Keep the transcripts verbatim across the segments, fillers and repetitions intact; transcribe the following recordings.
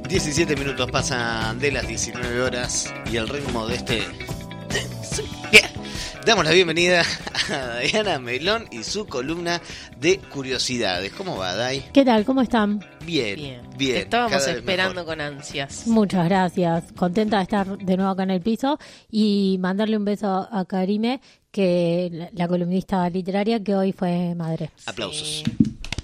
diecisiete minutos pasan de las diecinueve horas y el ritmo de este... Bien. Damos la bienvenida a Diana Melón y su columna de curiosidades. ¿Cómo va, Day? ¿Qué tal? ¿Cómo están? Bien, bien. bien Te estábamos esperando con ansias. Muchas gracias. Contenta de estar de nuevo acá en el piso y mandarle un beso a Karime, que la, la columnista literaria que hoy fue madre. Aplausos. Sí.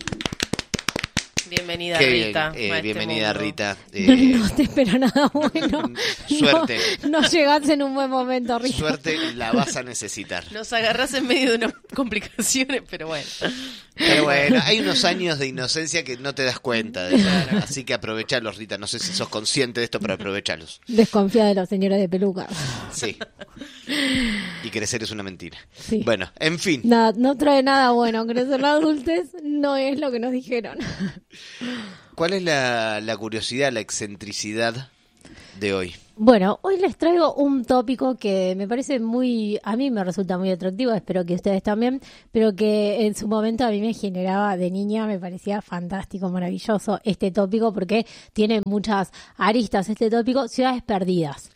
Bienvenida, Qué Rita. bien, eh, a este bienvenida, mundo. Rita. Eh, No, no te espero nada bueno. Suerte. No, no llegás en un buen momento, Rita. Suerte la vas a necesitar. Nos agarrás en medio de unas complicaciones, pero bueno. Pero bueno, hay unos años de inocencia que no te das cuenta de eso. Así que aprovechalos, Rita. No sé si sos consciente de esto, pero aprovechalos. Desconfía de los señores de peluca. Sí. Y crecer es una mentira. Sí. Bueno, en fin. Nada, no trae nada bueno. Crecer la adultez no es lo que nos dijeron. ¿Cuál es la, la curiosidad, la excentricidad de hoy? Bueno, hoy les traigo un tópico que me parece muy, a mí me resulta muy atractivo, espero que ustedes también, pero que en su momento a mí me generaba de niña, me parecía fantástico, maravilloso este tópico porque tiene muchas aristas este tópico, ciudades perdidas.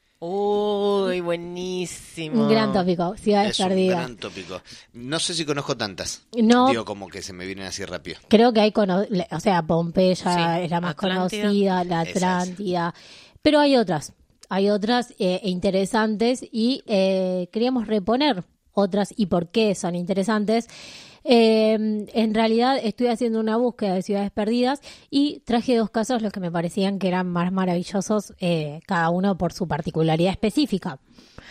Uy, buenísimo. Un gran tópico, ciudades Es perdidas. un gran tópico. No sé si conozco tantas. No. Digo, como que se me vienen así rápido. Creo que hay, cono- o sea, Pompeya Sí, es la más Atlántida. conocida, la Esa es. Atlántida, pero hay otras, hay otras eh, interesantes y eh, queríamos reponer otras y por qué son interesantes. Eh, en realidad estoy haciendo una búsqueda de ciudades perdidas y traje dos casos los que me parecían que eran más maravillosos, eh, cada uno por su particularidad específica.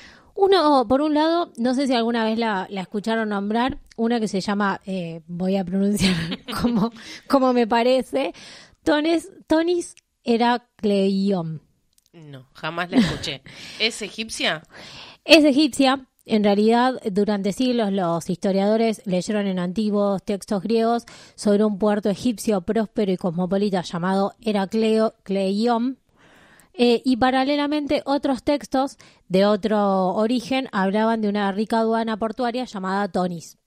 Uno, por un lado, no sé si alguna vez la, la escucharon nombrar, una que se llama, eh, voy a pronunciar como, como me parece, Tonis, Tonis Herakleion. No, jamás la escuché. ¿Es egipcia? Es egipcia. En realidad, durante siglos los historiadores leyeron en antiguos textos griegos sobre un puerto egipcio próspero y cosmopolita llamado Herakleion. Eh, y paralelamente otros textos de otro origen hablaban de una rica aduana portuaria llamada Tonis.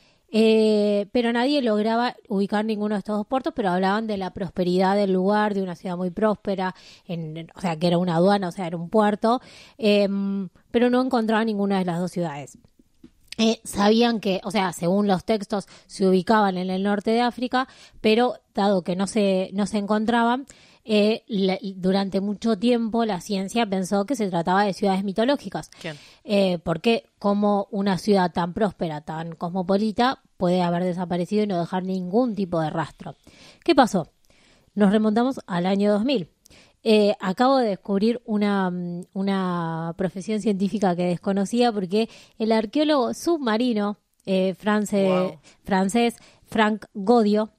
Eh, pero nadie lograba ubicar ninguno de estos dos puertos, pero hablaban de la prosperidad del lugar, de una ciudad muy próspera, en, o sea, que era una aduana, o sea, era un puerto, eh, pero no encontraban ninguna de las dos ciudades. Eh, sabían que, o sea, según los textos, se ubicaban en el norte de África, pero dado que no se, no se encontraban, eh, la, durante mucho tiempo la ciencia pensó que se trataba de ciudades mitológicas. ¿Quién? Eh, porque como una ciudad tan próspera, tan cosmopolita, puede haber desaparecido y no dejar ningún tipo de rastro. ¿Qué pasó? Nos remontamos al año dos mil. Eh, acabo de descubrir una, una profesión científica que desconocía porque el arqueólogo submarino eh, france, Wow. francés Frank Godio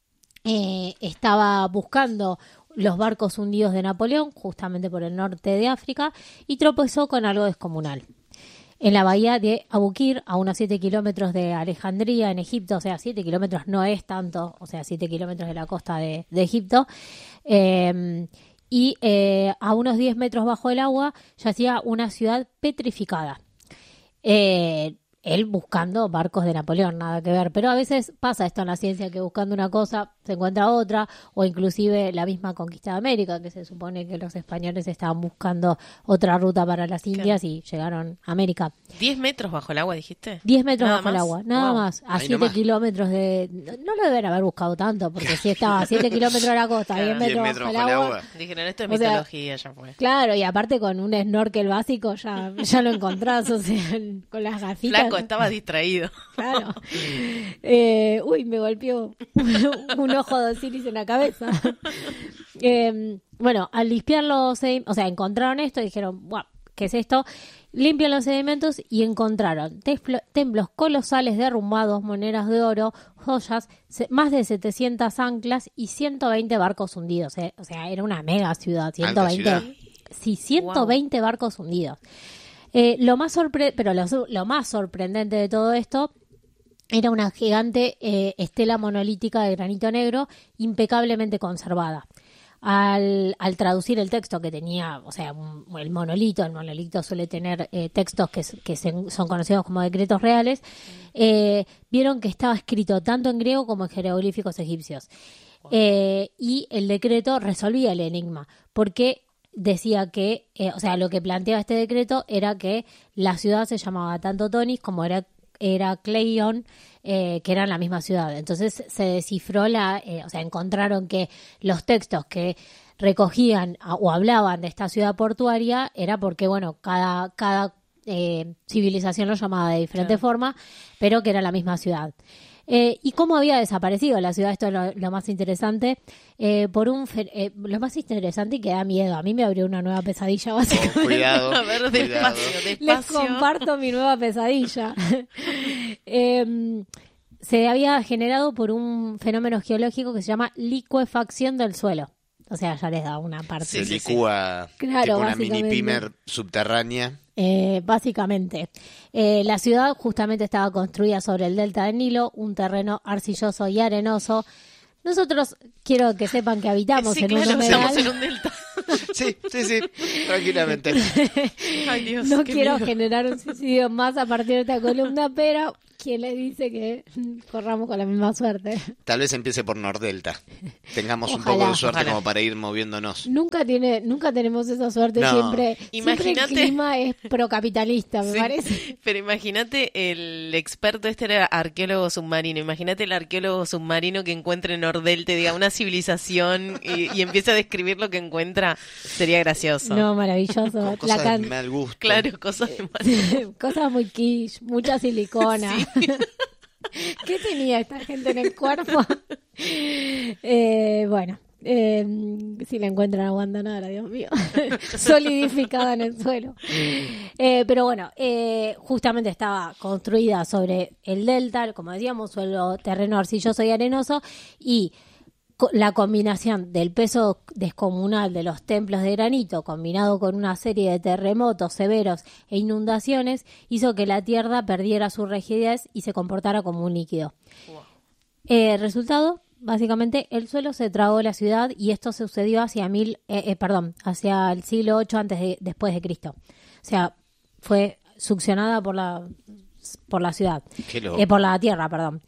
eh, estaba buscando los barcos hundidos de Napoleón, justamente por el norte de África, y tropezó con algo descomunal. En la bahía de Abukir, a unos siete kilómetros de Alejandría, en Egipto, o sea, siete kilómetros no es tanto, o sea, siete kilómetros de la costa de, de Egipto, eh, y eh, a unos diez metros bajo el agua yacía una ciudad petrificada. Eh, él buscando barcos de Napoleón, nada que ver, pero a veces pasa esto en la ciencia, que buscando una cosa se encuentra otra, o inclusive la misma conquista de América, que se supone que los españoles estaban buscando otra ruta para las Indias y llegaron a América. ¿Diez metros bajo el agua, dijiste? diez metros ¿Nada bajo el más? agua, nada Wow. más, a Ahí siete nomás. kilómetros de... No, no lo deben haber buscado tanto, porque si estaba a siete kilómetros de la costa, Claro. diez diez metros, metros bajo el bajo el agua... agua. Dijeron, esto es O sea, mitología, ya fue. Claro, y aparte con un snorkel básico ya, ya lo encontrás, o sea, con las gafitas. Flaco, estaba distraído. Claro. Eh, uy, me golpeó un ojo de Osiris en la cabeza. Eh, bueno, al limpiar los sedimentos, o sea, encontraron esto y dijeron, wow, ¿qué es esto? Limpian los sedimentos y encontraron templo- templos colosales derrumbados, monedas de oro, joyas, se- más de setecientas anclas y ciento veinte barcos hundidos. eh. O sea, era una mega ciudad, ciento veinte. ciudad. Sí, ciento veinte barcos hundidos. Eh, lo más sorpre- pero lo, lo más sorprendente de todo esto era una gigante eh, estela monolítica de granito negro impecablemente conservada. Al, al traducir el texto que tenía, o sea, un, el monolito, el monolito suele tener eh, textos que, que se, son conocidos como decretos reales, eh, vieron que estaba escrito tanto en griego como en jeroglíficos egipcios. Eh, y el decreto resolvía el enigma, porque decía que, eh, o sea, lo que planteaba este decreto era que la ciudad se llamaba tanto Tonis como era era Cleon, eh, que eran la misma ciudad. Entonces se descifró la, eh, o sea, encontraron que los textos que recogían a, o hablaban de esta ciudad portuaria era porque, bueno, cada cada eh, civilización lo llamaba de diferente Claro. forma, pero que era la misma ciudad. Eh, ¿Y cómo había desaparecido la ciudad? Esto es lo, lo más interesante. Eh, por un fe- eh, lo más interesante y que da miedo. A mí me abrió una nueva pesadilla, básicamente. Oh, cuidado, A ver, cuidado. despacio, Les despacio. comparto mi nueva pesadilla. Eh, se había generado por un fenómeno geológico que se llama licuefacción del suelo. O sea, ya les da una parte. Se Sí, sí, sí. licúa Claro, tipo una básicamente. mini pimer subterránea. Eh, básicamente, eh, la ciudad justamente estaba construida sobre el delta del Nilo, un terreno arcilloso y arenoso. Nosotros quiero que sepan que habitamos Sí, en claro, un estamos humedal. en un delta. Sí, sí, sí, tranquilamente. Ay, Dios, No qué quiero miedo. generar un suicidio más a partir de esta columna, pero ¿quién le dice que corramos con la misma suerte? Tal vez empiece por Nordelta. Tengamos un Ojalá. poco de suerte Ojalá. como para ir moviéndonos. Nunca tiene, nunca tenemos esa suerte, No. siempre, siempre Imagínate- el clima es procapitalista, me Sí, parece. pero imagínate, el experto este era arqueólogo submarino. Imagínate el arqueólogo submarino que encuentre en Nordelta, diga una civilización y, y empiece a describir lo que encuentra. Sería gracioso. No, maravilloso. Con La cosas can- de mal gusto. Claro, cosas de mal. Cosas muy quiche, mucha silicona. ¿Qué tenía esta gente en el cuerpo? Eh, bueno, eh, si la encuentran abandonada, Dios mío, solidificada en el suelo. Eh, pero bueno, eh, justamente estaba construida sobre el delta, como decíamos, suelo terreno arcilloso y arenoso, y co- la combinación del peso descomunal de los templos de granito combinado con una serie de terremotos severos e inundaciones hizo que la tierra perdiera su rigidez y se comportara como un líquido. Wow. Eh, resultado, básicamente, el suelo se tragó la ciudad y esto sucedió hacia mil, eh, eh, perdón, hacia el siglo ocho antes de, después de Cristo. O sea, fue succionada por la por la ciudad, Qué loco. eh, por la tierra, perdón.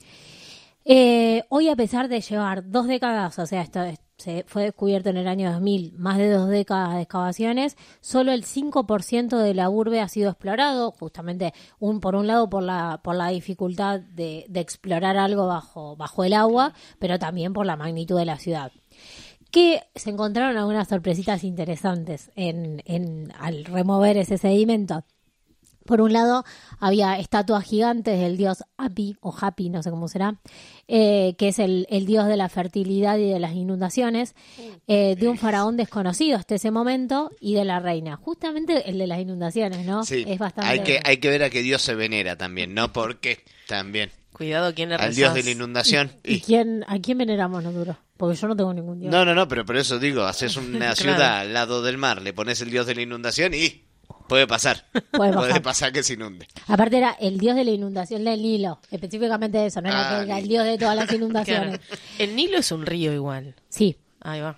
Eh, hoy, a pesar de llevar dos décadas, o sea, esto es- se fue descubierto en el año dos mil, más de dos décadas de excavaciones, solo el cinco por ciento de la urbe ha sido explorado, justamente un por un lado por la por la dificultad de, de explorar algo bajo bajo el agua, pero también por la magnitud de la ciudad. Que se encontraron algunas sorpresitas interesantes en, en al remover ese sedimento. Por un lado, había estatuas gigantes del dios Hapi, o Hapi, no sé cómo será, eh, que es el, el dios de la fertilidad y de las inundaciones, eh, de un faraón desconocido hasta ese momento y de la reina. Justamente el de las inundaciones, ¿no? Sí, Es bastante... hay que, hay que ver a qué Dios se venera también, ¿no? Porque también Cuidado, ¿quién le al rezás? Dios de la inundación. ¿Y y- quién, a quién veneramos nosotros? Porque yo no tengo ningún dios. No, no, no, pero por eso digo, haces una Claro. ciudad al lado del mar, le pones el Dios de la inundación y puede pasar. Puede Puede pasar. pasar que se inunde. Aparte era el dios de la inundación del Nilo, específicamente eso, no era Ah, que era el Nilo. dios de todas las Claro. inundaciones. El Nilo es un río igual. Sí. Ahí va.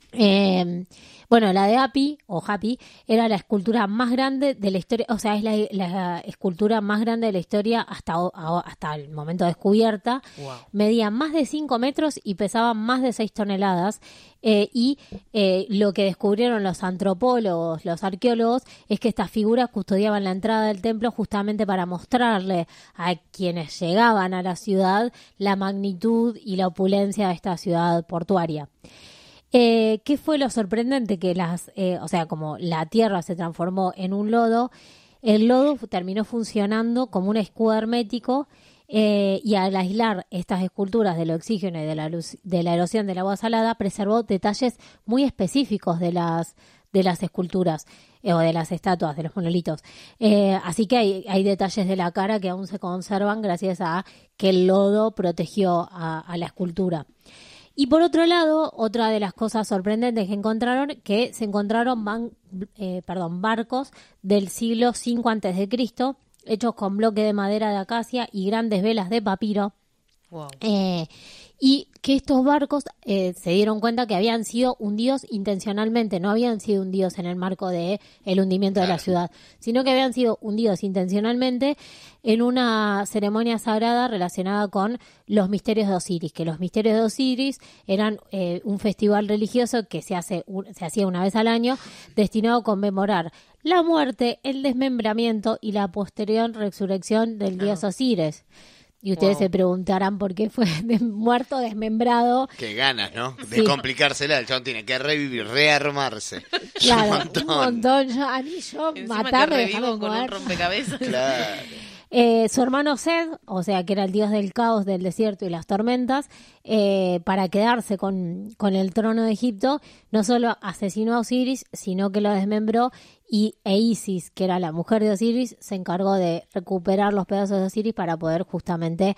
Eh, bueno, la de Hapi, o Hapi, era la escultura más grande de la historia, o sea, es la, la escultura más grande de la historia hasta, o- a- hasta el momento descubierta. Wow. Medía más de cinco metros y pesaba más de seis toneladas. Eh, y eh, lo que descubrieron los antropólogos, los arqueólogos, es que estas figuras custodiaban la entrada del templo justamente para mostrarle a quienes llegaban a la ciudad la magnitud y la opulencia de esta ciudad portuaria. Eh, ¿Qué fue lo sorprendente? Que las, eh, o sea, como la tierra se transformó en un lodo, el lodo fu- terminó funcionando como un escudo hermético, eh, y al aislar estas esculturas del oxígeno y de la, luz- de la erosión del agua salada, preservó detalles muy específicos de las de las esculturas, eh, o de las estatuas, de los monolitos. Eh, así que hay, hay detalles de la cara que aún se conservan gracias a que el lodo protegió a, a la escultura. Y por otro lado, otra de las cosas sorprendentes que encontraron, que se encontraron ban- eh, perdón, barcos del siglo cinco antes de Cristo, hechos con bloque de madera de acacia y grandes velas de papiro. Wow. Eh, y que estos barcos eh, se dieron cuenta que habían sido hundidos intencionalmente, no habían sido hundidos en el marco de el hundimiento de la ciudad, sino que habían sido hundidos intencionalmente en una ceremonia sagrada relacionada con los misterios de Osiris, que los misterios de Osiris eran eh, un festival religioso que se hace un, se hacía una vez al año, destinado a conmemorar la muerte, el desmembramiento y la posterior resurrección del dios Osiris. Y ustedes wow. se preguntarán por qué fue de muerto, desmembrado. Qué ganas, ¿no? De Sí. complicársela. El chabón tiene que revivir, rearmarse. Claro, un montón. un montón. Yo, a mí yo, Encima matarme, que dejarme revivo con un mover. rompecabezas. Claro. Eh, su hermano Sed, o sea, que era el dios del caos, del desierto y las tormentas, eh, para quedarse con, con el trono de Egipto, no solo asesinó a Osiris, sino que lo desmembró, y e Isis, que era la mujer de Osiris, se encargó de recuperar los pedazos de Osiris para poder justamente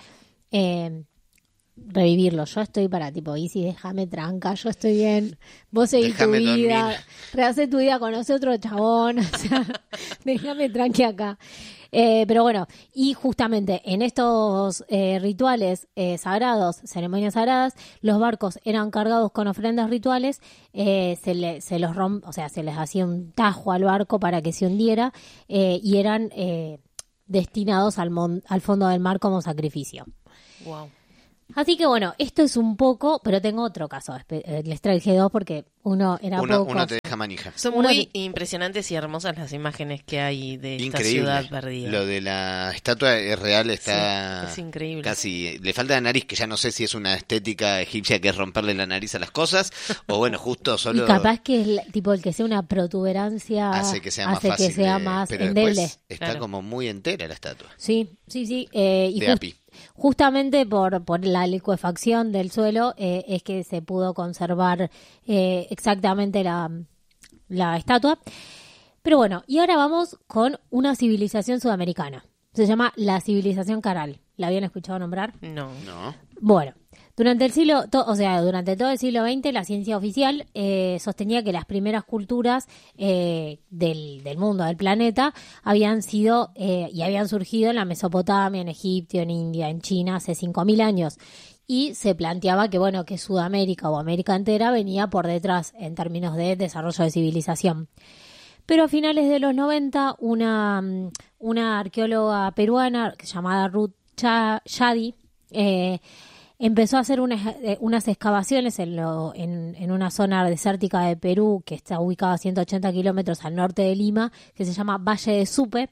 eh, revivirlo. Yo estoy para tipo, Isis, déjame tranca, yo estoy bien, vos seguís tu Déjame vida, dormir. rehacé tu vida, conoce otro chabón, o sea, déjame tranqui acá. Eh, pero bueno, y justamente en estos eh, rituales eh, sagrados, ceremonias sagradas, los barcos eran cargados con ofrendas rituales, eh, se, le, se los romp, o sea, se les hacía un tajo al barco para que se hundiera, eh, y eran eh, destinados al, mon, al fondo del mar como sacrificio. Wow. Así que bueno, esto es un poco, pero tengo otro caso, eh, les traje dos porque uno era Uno, poco. uno te deja manija. Son Uno muy de- impresionantes y hermosas las imágenes que hay de esta Increíble. ciudad perdida. Lo de la estatua es real, está Sí, es increíble. casi. Le falta la nariz, que ya no sé si es una estética egipcia que es romperle la nariz a las cosas, o bueno, justo solo Y capaz que el, tipo el que sea una protuberancia hace que sea más hace fácil. que sea de- más pero endeble. después está Claro. como muy entera la estatua. Sí, sí, sí. eh, y De jus- Api. justamente por, por la licuefacción del suelo eh, es que se pudo conservar eh, exactamente la, la estatua. Pero bueno, y ahora vamos con una civilización sudamericana. Se llama la civilización Caral. ¿La habían escuchado nombrar? No. ¿No? Bueno, durante el siglo, to- o sea, durante todo el siglo veinte, la ciencia oficial eh, sostenía que las primeras culturas eh, del, del mundo, del planeta, habían sido eh, y habían surgido en la Mesopotamia, en Egipto, en India, en China, hace cinco mil años. Y se planteaba que, bueno, que Sudamérica o América entera venía por detrás en términos de desarrollo de civilización. Pero a finales de los noventa, una, mm, una arqueóloga peruana llamada Ruth Cha- Yadi eh, empezó a hacer unas, eh, unas excavaciones en, lo, en, en una zona desértica de Perú que está ubicada a ciento ochenta kilómetros al norte de Lima, que se llama Valle de Supe.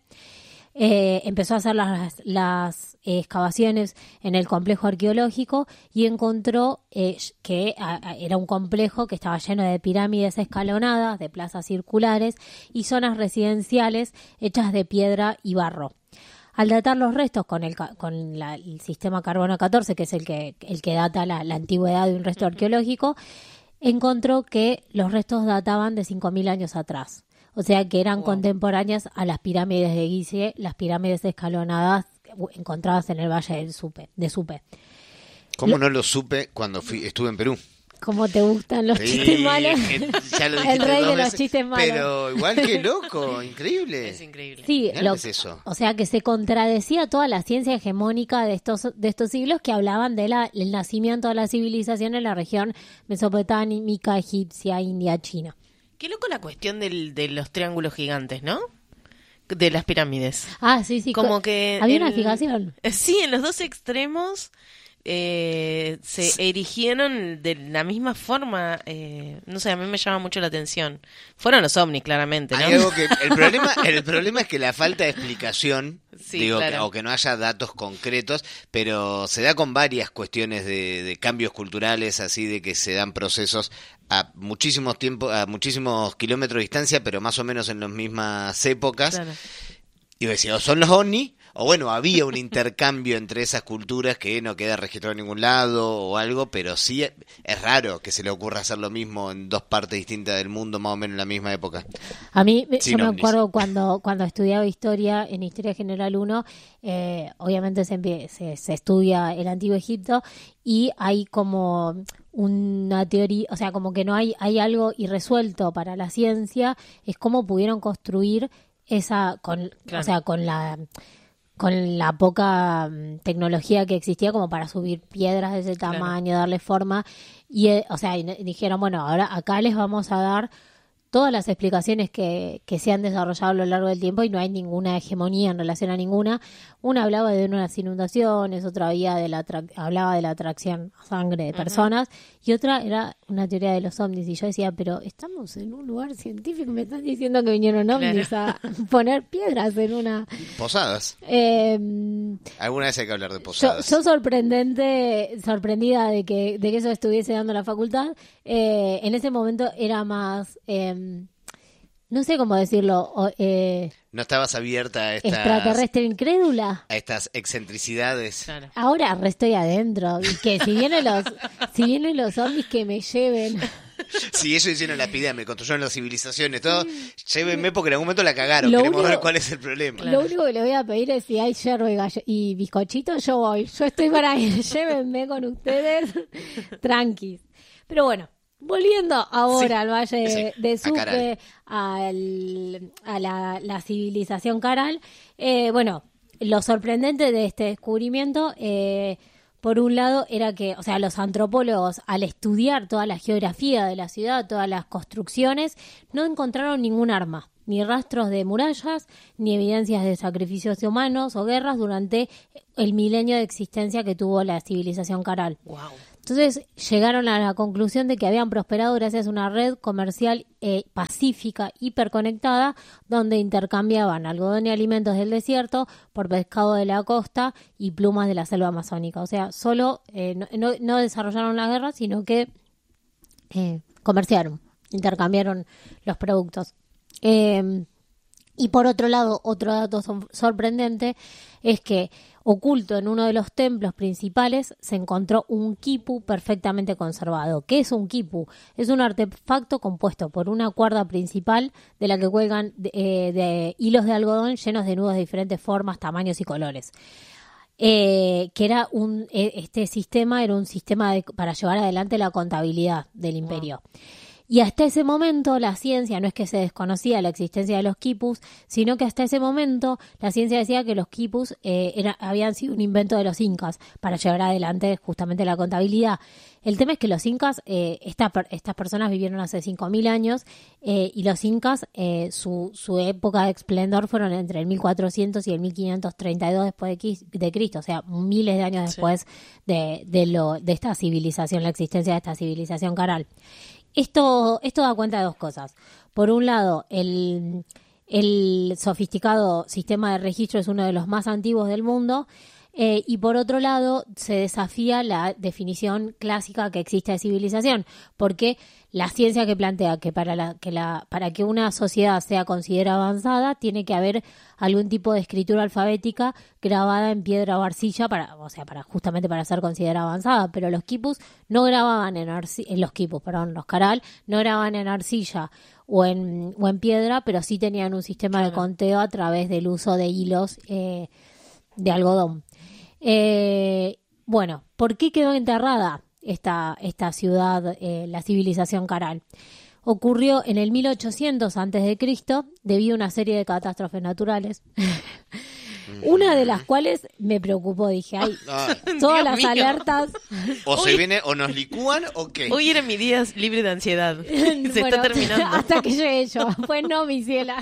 Eh, empezó a hacer las, las eh, excavaciones en el complejo arqueológico y encontró eh, que a, a, era un complejo que estaba lleno de pirámides escalonadas, de plazas circulares y zonas residenciales hechas de piedra y barro. Al datar los restos con el, ca- con la- el sistema carbono catorce, que es el que, el que data la, la antigüedad de un resto arqueológico, encontró que los restos databan de cinco mil años atrás. O sea que eran Wow. contemporáneas a las pirámides de Gizeh, las pirámides escalonadas encontradas en el Valle del Supe, de Supe. ¿Cómo no lo supe cuando fui, estuve en Perú? ¿Cómo te gustan los Sí, chistes malos? eh, ya lo El dijiste rey dos de los veces, chistes malos. Pero igual que loco, increíble. Es increíble. Sí, Mirá lo- lo que es eso. o sea que se contradecía toda la ciencia hegemónica de estos de estos siglos que hablaban de la, el nacimiento de la civilización en la región mesopotámica, egipcia, India, China. Qué loco la cuestión del, de los triángulos gigantes, ¿no? De las pirámides. Ah, sí, sí. Como co- que había una en- fijación. Eh, Sí, en los dos extremos eh, se erigieron de la misma forma. eh, no sé, a mí me llama mucho la atención. Fueron los ovnis, claramente, ¿no? Hay algo que el problema el problema es que la falta de explicación, Sí, digo, claro. que- o que no haya datos concretos, pero se da con varias cuestiones de, de cambios culturales, así de que se dan procesos a muchísimos tiempos, a muchísimos kilómetros de distancia, pero más o menos en las mismas épocas. Claro. Y vos decís, o son los ovnis, o bueno, había un intercambio entre esas culturas que no queda registrado en ningún lado o algo, pero sí es raro que se le ocurra hacer lo mismo en dos partes distintas del mundo, más o menos en la misma época. A mí, me- Sin yo me ovnis. acuerdo cuando, cuando estudiaba historia, en Historia General uno, eh, obviamente se, empie- se, se estudia el Antiguo Egipto y hay como una teoría, o sea, como que no hay, hay algo irresuelto para la ciencia, es cómo pudieron construir esa, con, Claro. o sea, con la con la poca mm, tecnología que existía como para subir piedras de ese tamaño, claro. darle forma. Y, eh, o sea, y dijeron, bueno, ahora acá les vamos a dar todas las explicaciones que, que se han desarrollado a lo largo del tiempo y no hay ninguna hegemonía en relación a ninguna. Una hablaba de unas inundaciones, otra había de la tra- hablaba de la atracción a sangre de personas, uh-huh. y otra era una teoría de los ovnis. Y yo decía, pero estamos en un lugar científico, me están diciendo que vinieron ovnis claro. a poner piedras en una... Posadas. Eh, Alguna vez hay que hablar de posadas. Yo, yo sorprendente, sorprendida de que, de que eso estuviese dando la facultad. Eh, en ese momento era más... Eh, no sé cómo decirlo. Eh, no estabas abierta a estas... Extraterrestre incrédula. A estas excentricidades. Claro. Ahora re estoy adentro. Y que si vienen los, si vienen los ovnis que me lleven... Si ellos hicieron la pirámide, construyeron las civilizaciones, todo, llévenme porque en algún momento la cagaron. Lo Queremos único, ver cuál es el problema. Lo único que le voy a pedir es si hay yerba y, gallo, y bizcochito, yo voy. Yo estoy para ir. Llévenme con ustedes. Tranquis. Pero bueno. Volviendo ahora sí, al Valle sí, de Supe, a, al, a la, la civilización Caral, eh, bueno, lo sorprendente de este descubrimiento, eh, por un lado, era que, o sea, los antropólogos, al estudiar toda la geografía de la ciudad, todas las construcciones, no encontraron ningún arma, ni rastros de murallas, ni evidencias de sacrificios humanos o guerras durante el milenio de existencia que tuvo la civilización Caral. Wow. Entonces llegaron a la conclusión de que habían prosperado gracias a una red comercial eh, pacífica, hiperconectada, donde intercambiaban algodón y alimentos del desierto por pescado de la costa y plumas de la selva amazónica. O sea, solo eh, no, no, no desarrollaron la guerra, sino que eh, comerciaron, intercambiaron los productos. Eh, y por otro lado, otro dato sorprendente es que oculto en uno de los templos principales se encontró un quipu perfectamente conservado. ¿Qué es un quipu? Es un artefacto compuesto por una cuerda principal de la que cuelgan de, eh, de hilos de algodón llenos de nudos de diferentes formas, tamaños y colores. Eh, que era un este sistema era un sistema de, para llevar adelante la contabilidad del imperio. Wow. Y hasta ese momento la ciencia, no es que se desconocía la existencia de los quipus, sino que hasta ese momento la ciencia decía que los quipus eh, era, habían sido un invento de los incas para llevar adelante justamente la contabilidad. El tema es que los incas, eh, esta, estas personas vivieron hace cinco mil años eh, y los incas, eh, su, su época de esplendor fueron entre el mil cuatrocientos y el mil quinientos treinta y dos después de, de Cristo, o sea, miles de años después sí. de, de, lo, de esta civilización, la existencia de esta civilización Caral. Esto, esto da cuenta de dos cosas. Por un lado, el, el sofisticado sistema de registro es uno de los más antiguos del mundo, eh, y por otro lado, se desafía la definición clásica que existe de civilización, porque la ciencia que plantea que para, la, que la, para que una sociedad sea considerada avanzada, tiene que haber algún tipo de escritura alfabética grabada en piedra o arcilla, para, o sea, para justamente para ser considerada avanzada. Pero los quipus no grababan en arcilla, los quipus, perdón, los Caral, no grababan en arcilla o en, o en piedra, pero sí tenían un sistema claro. de conteo a través del uso de hilos eh, de algodón. Eh, bueno, ¿por qué quedó enterrada esta, esta ciudad, eh, la civilización Caral? Ocurrió en el mil ochocientos antes de Cristo debido a una serie de catástrofes naturales. Una de las cuales me preocupó, dije, ay, ay todas Dios las mío. Alertas. O se viene, o nos licúan, o qué. Hoy era mi día libre de ansiedad. Se bueno, está terminando. Hasta que llegue yo. Pues no, mi ciela.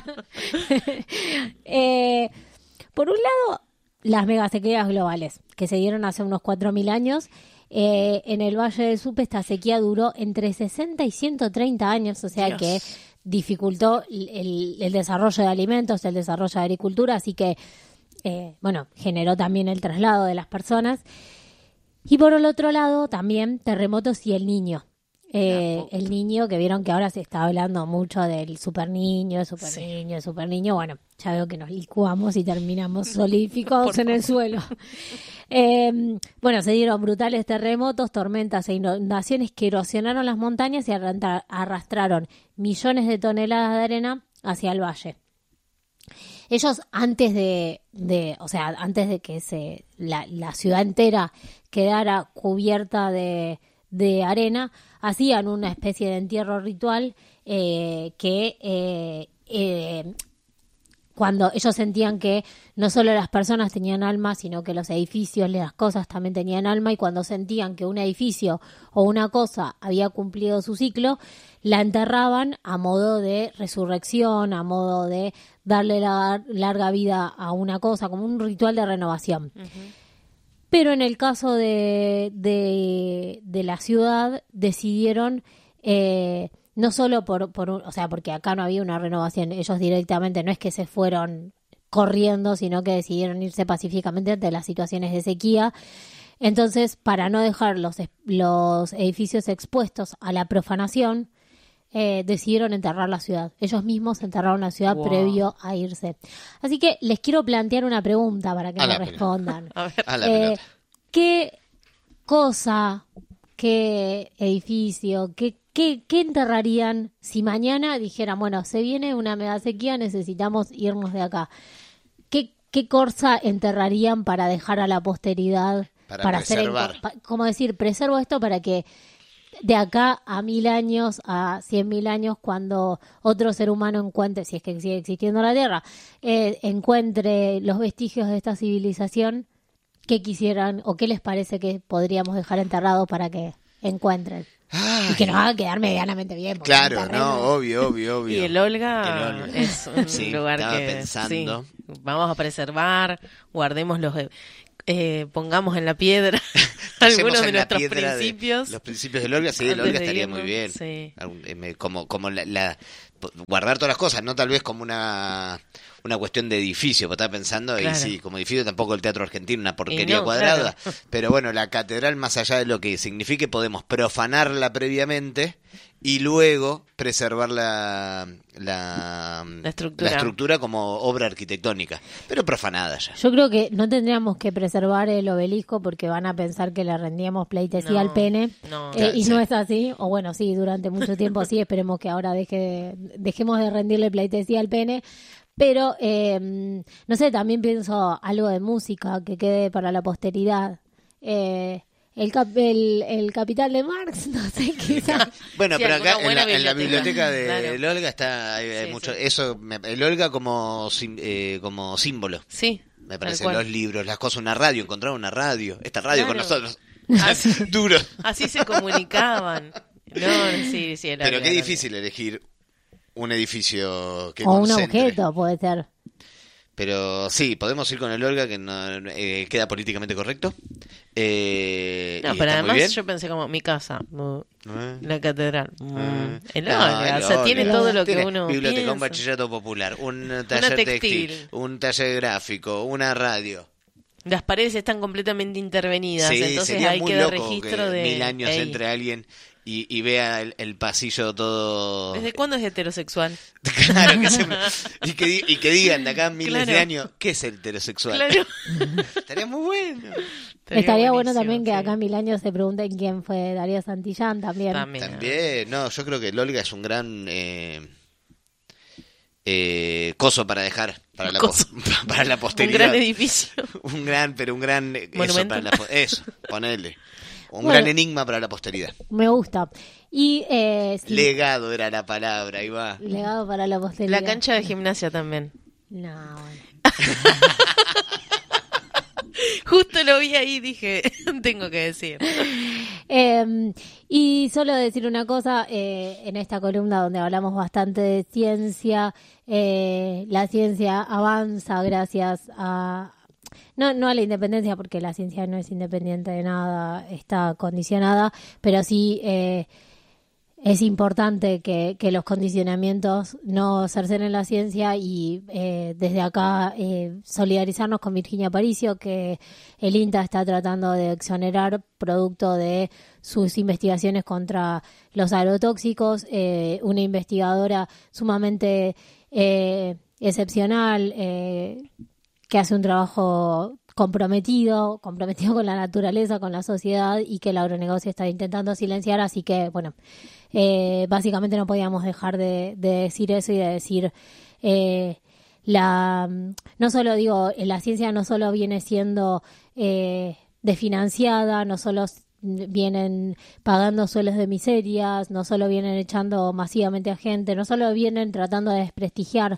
eh, por un lado, las megasequías globales, que se dieron hace unos cuatro mil años. Eh, en el Valle de Supe esta sequía duró entre sesenta y ciento treinta años, o sea Dios. que dificultó el, el desarrollo de alimentos, el desarrollo de agricultura, así que, eh, bueno, generó también el traslado de las personas. Y por el otro lado, también terremotos y el niño. Eh, no. El niño, que vieron que ahora se está hablando mucho del super niño, el super sí. niño, el super niño. Bueno, ya veo que nos licuamos y terminamos solidificados en el suelo. Eh, bueno, se dieron brutales terremotos, tormentas e inundaciones que erosionaron las montañas y arrastraron millones de toneladas de arena hacia el valle. Ellos antes de, de o sea, antes de que se la, la ciudad entera quedara cubierta de, de arena, hacían una especie de entierro ritual eh, que eh, eh, cuando ellos sentían que no solo las personas tenían alma, sino que los edificios, las cosas también tenían alma, y cuando sentían que un edificio o una cosa había cumplido su ciclo, la enterraban a modo de resurrección, a modo de darle la, larga vida a una cosa, como un ritual de renovación. Uh-huh. Pero en el caso de, de, de la ciudad, decidieron... Eh, no solo por, por un, o sea, porque acá no había una renovación, ellos directamente no es que se fueron corriendo, sino que decidieron irse pacíficamente ante las situaciones de sequía. Entonces, para no dejar los, los edificios expuestos a la profanación, eh, decidieron enterrar la ciudad. Ellos mismos enterraron la ciudad wow. previo a irse. Así que les quiero plantear una pregunta para que a me respondan. A ver. A la eh, ¿Qué cosa, qué edificio, qué ¿Qué, ¿Qué enterrarían si mañana dijeran, bueno, se viene una mega sequía, necesitamos irnos de acá? ¿Qué, qué cosa enterrarían para dejar a la posteridad? Para, para preservar. Hacer, pa, como decir, preservo esto para que de acá a mil años, a cien mil años, cuando otro ser humano encuentre, si es que sigue existiendo la Tierra, eh, encuentre los vestigios de esta civilización, ¿qué quisieran o qué les parece que podríamos dejar enterrado para que encuentren? Ay. Y que nos haga quedar medianamente bien. Claro, no, obvio, obvio, obvio. Y el Olga, el Olga. es un sí, lugar estaba que pensando. Sí, vamos a preservar, guardemos los, eh, pongamos en la piedra algunos de nuestros principios. De, los principios del Olga, sí, el Olga estaría irnos, muy bien. Sí. Como, como la, la, guardar todas las cosas, no tal vez como una... una cuestión de edificio, porque estaba pensando, claro. y sí, como edificio tampoco el Teatro Argentino, una porquería no, cuadrada, claro. Pero bueno, la catedral, más allá de lo que signifique, podemos profanarla previamente y luego preservar la, la, la, estructura. la estructura como obra arquitectónica, pero profanada ya. Yo creo que no tendríamos que preservar el obelisco porque van a pensar que le rendíamos pleitesía no, al pene, no. Eh, y sí. no es así, o bueno, sí, durante mucho tiempo sí, esperemos que ahora deje, dejemos de rendirle pleitesía al pene. Pero, eh, no sé, también pienso algo de música que quede para la posteridad. Eh, el, cap, el, el Capital de Marx, no sé, quizás. Bueno, sí, pero acá en la, biblioteca. en la biblioteca de Claro. el Olga está hay, hay Sí, mucho sí. eso, me, el Olga como eh, como símbolo. Sí. Me parece los libros, las cosas, una radio, encontrar una radio, esta radio Claro. con nosotros. Así, Duro. así se comunicaban. No, sí, sí, era Pero qué era- difícil elegir un edificio que O un concentre. objeto, puede ser. Pero sí, podemos ir con el Olga, que no, eh, queda políticamente correcto. Eh, No, y pero está muy además bien. yo pensé como mi casa, mm, Eh. la catedral, mm, Eh. el No, Olga, el o sea, Olga. tiene todo lo que Tiene uno biblioteca, piensa. un bachillerato popular, un taller textil. textil, un taller gráfico, una radio. Las paredes están completamente intervenidas, Sí, entonces sería ahí muy queda loco registro que de... mil años Ey, entre alguien y, y vea el, el pasillo todo... ¿desde cuándo es heterosexual? Claro, que se- y, que, di- y que digan de acá miles Claro. de años, ¿qué es el heterosexual? Claro. Estaría muy bueno. Estaría bueno buenísimo, también que sí. acá en mil años se pregunten quién fue Darío Santillán también. También. También, no, yo creo que el Olga es un gran eh, eh, coso para dejar para la, Coso. pos- para la Un posteridad. gran edificio. Un gran, pero un gran eh, eso Monumento. para la po- eso, ponele. Un Bueno. gran enigma para la posteridad. Me gusta. Y eh, sí, Legado era la palabra, ahí va. legado para la posteridad. La cancha de gimnasia también. No, bueno. Justo lo vi ahí y dije, tengo que decir. Eh, y solo decir una cosa, eh, en esta columna donde hablamos bastante de ciencia, eh, la ciencia avanza gracias a... No, no a la independencia, porque la ciencia no es independiente de nada, está condicionada, pero sí eh, es importante que, que los condicionamientos no cercenen la ciencia y eh, desde acá eh, solidarizarnos con Virginia Aparicio, que el INTA está tratando de exonerar producto de sus investigaciones contra los agrotóxicos, eh, una investigadora sumamente eh, excepcional, eh, que hace un trabajo comprometido, comprometido con la naturaleza, con la sociedad y que el agronegocio está intentando silenciar, así que, bueno, eh, básicamente no podíamos dejar de, de decir eso y de decir, eh, la no solo digo, la ciencia no solo viene siendo eh, desfinanciada, no solo vienen pagando suelos de miserias, no solo vienen echando masivamente a gente, no solo vienen tratando de desprestigiar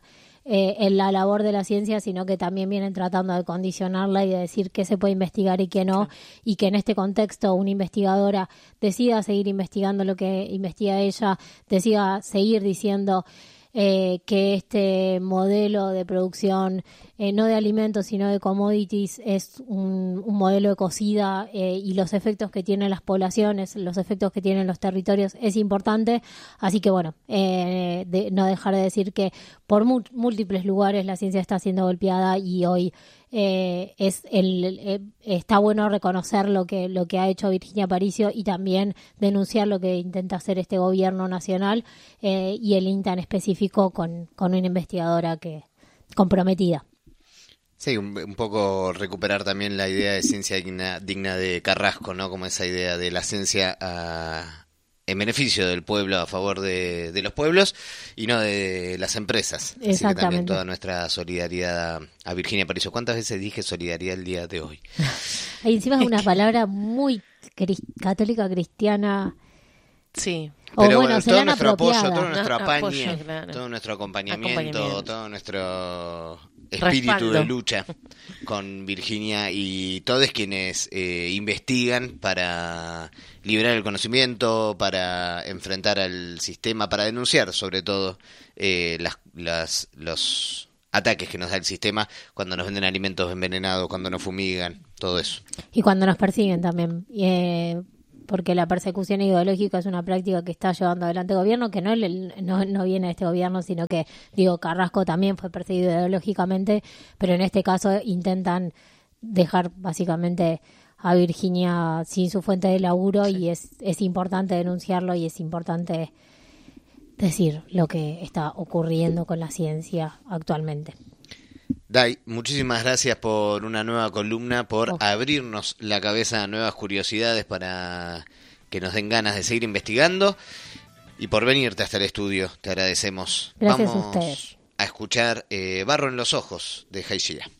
eh, en la labor de la ciencia, sino que también vienen tratando de condicionarla y de decir qué se puede investigar y qué no, sí. Y que en este contexto una investigadora decida seguir investigando lo que investiga ella, decida seguir diciendo eh, que este modelo de producción eh, no de alimentos sino de commodities es un, un modelo ecocida eh, y los efectos que tienen las poblaciones, los efectos que tienen los territorios es importante, así que bueno, eh, de, no dejar de decir que por mu- múltiples lugares la ciencia está siendo golpeada y hoy eh, es el eh, está bueno reconocer lo que lo que ha hecho Virginia Aparicio y también denunciar lo que intenta hacer este gobierno nacional eh, y el INTA en específico con, con una investigadora que comprometida. Sí, un, un poco recuperar también la idea de ciencia digna, digna de Carrasco, ¿no? Como esa idea de la ciencia a, en beneficio del pueblo, a favor de, de los pueblos y no de las empresas. Así que también toda nuestra solidaridad a, a Virginia Aparicio. ¿Cuántas veces dije solidaridad el día de hoy? Ahí encima es una palabra muy cri- católica cristiana. Sí. O Pero bueno, bueno, se todo la han nuestro apropiado. apoyo, todo nuestro Ah, apañe, apoyo, claro. todo nuestro acompañamiento, Acompañamiento. todo nuestro espíritu Respaldo. de lucha con Virginia y todos quienes eh, investigan para liberar el conocimiento, para enfrentar al sistema, para denunciar sobre todo eh, las, las, los ataques que nos da el sistema cuando nos venden alimentos envenenados, cuando nos fumigan, todo eso. Y cuando nos persiguen también, eh, porque la persecución ideológica es una práctica que está llevando adelante el gobierno, que no, el, no, no viene de este gobierno, sino que, digo, Carrasco también fue perseguido ideológicamente, pero en este caso intentan dejar básicamente a Virginia sin su fuente de laburo sí. Y es, es importante denunciarlo y es importante decir lo que está ocurriendo con la ciencia actualmente. Dai, muchísimas gracias por una nueva columna, por oh. abrirnos la cabeza a nuevas curiosidades para que nos den ganas de seguir investigando y por venirte hasta el estudio. Te agradecemos. Gracias Vamos a ustedes. A escuchar eh, Barro en los ojos de Jai Shira.